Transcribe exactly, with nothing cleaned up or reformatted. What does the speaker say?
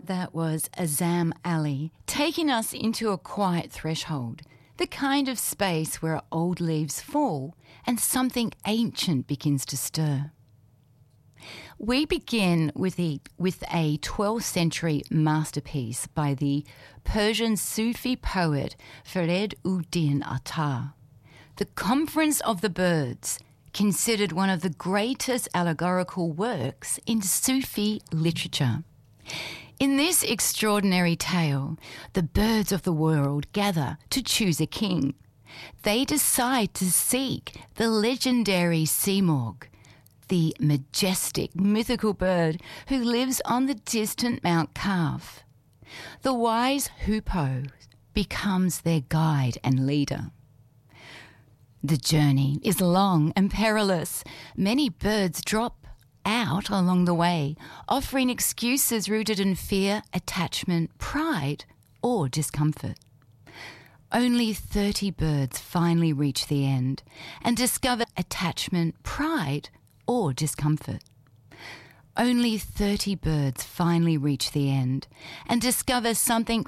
That was Azam Ali, taking us into a quiet threshold, the kind of space where old leaves fall and something ancient begins to stir. We begin with a, with a twelfth century masterpiece by the Persian Sufi poet Farid-ud-Din Attar. The Conference of the Birds, considered one of the greatest allegorical works in Sufi literature. In this extraordinary tale, the birds of the world gather to choose a king. They decide to seek the legendary Simorg, the majestic mythical bird who lives on the distant Mount Kaf. The wise Hoopoe becomes their guide and leader. The journey is long and perilous. Many birds drop out along the way, offering excuses rooted in fear, attachment, pride, or discomfort. Only thirty birds finally reach the end and discover attachment, pride, or discomfort. Only thirty birds finally reach the end and discover something